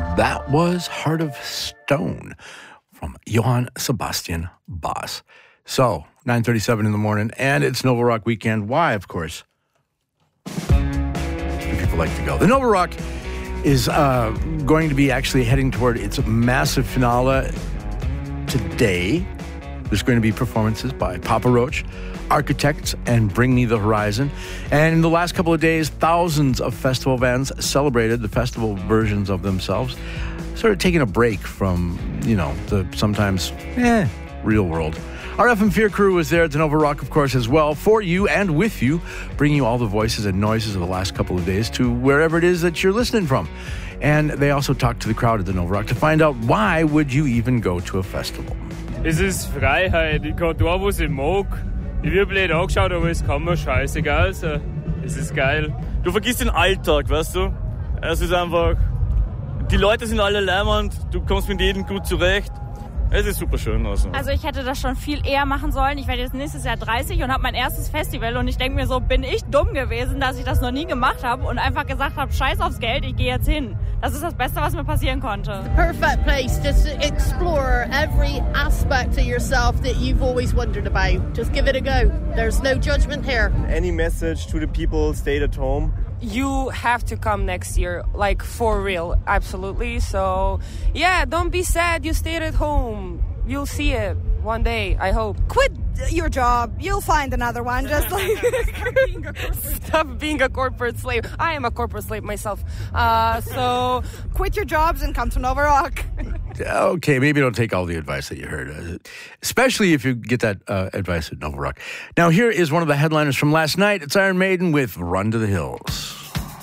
That was Heart of Stone from Johann Sebastian Bach. So, 9:37 in the morning, and it's Nova Rock weekend. Why, of course? People like to go. The Nova Rock is going to be actually heading toward its massive finale today. There's going to be performances by Papa Roach, Architects, and Bring Me the Horizon. And in the last couple of days, thousands of festival bands celebrated the festival versions of themselves, sort of taking a break from, the sometimes, real world. Our FM4 crew was there at the Nova Rock, of course, as well, for you and with you, bringing you all the voices and noises of the last couple of days to wherever it is that you're listening from. And they also talked to the crowd at the Nova Rock to find out why would you even go to a festival. Es ist Freiheit. Ich kann da, was ich mag. Ich wird blöd angeschaut, aber es kann mir scheißegal sein. Es ist geil. Du vergisst den Alltag, weißt du? Es ist einfach... Die Leute sind alle leimend, du kommst mit jedem gut zurecht. Es ist super schön. Also ich hätte das schon viel eher machen sollen. Ich werde jetzt nächstes Jahr 30 und habe mein erstes Festival und ich denke mir so, bin ich dumm gewesen, dass ich das noch nie gemacht habe und einfach gesagt habe, scheiß aufs Geld, ich gehe jetzt hin. Das ist das Beste, was mir passieren konnte. Perfect place just to explore every aspect of yourself that you've always wondered about. Just give it a go. There's no judgment here. Any message to the people stayed at home? You have to come next year, like for real, absolutely. So, yeah, don't be sad you stayed at home. You'll see it one day, I hope. Quit your job. You'll find another one. Just like stop being a corporate slave. I am a corporate slave myself. So quit your jobs and come to Nova Rock. Okay, maybe don't take all the advice that you heard, especially if you get that advice at Nova Rock. Now, here is one of the headliners from last night. It's Iron Maiden with Run to the Hills.